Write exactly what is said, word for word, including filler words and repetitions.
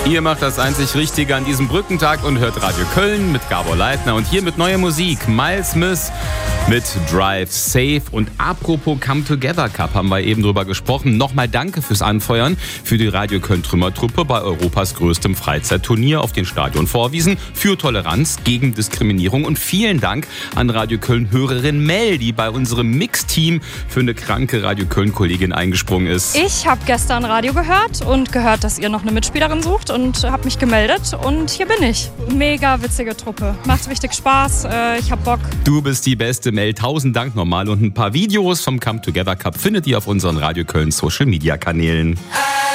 Ihr macht das einzig Richtige an diesem Brückentag und hört Radio Köln mit Gabor Leitner und hier mit neuer Musik. Miles Smith mit Drive Safe. Und apropos Come Together Cup, haben wir eben drüber gesprochen. Nochmal danke fürs Anfeuern für die Radio Köln Trümmertruppe bei Europas größtem Freizeitturnier auf den Stadion Vorwiesen für Toleranz gegen Diskriminierung. Und vielen Dank an Radio Köln Hörerin Mel, die bei unserem Mix-Team für eine kranke Radio Köln Kollegin eingesprungen ist. Ich habe gestern Radio gehört und gehört, dass ihr noch eine Mitspielerin sucht und habe mich gemeldet und hier bin ich. Mega witzige Truppe. Macht richtig Spaß. Ich habe Bock. Du bist die beste, Mel. Tausend Dank nochmal und ein paar Videos vom Come Together Cup findet ihr auf unseren Radio Köln Social Media Kanälen.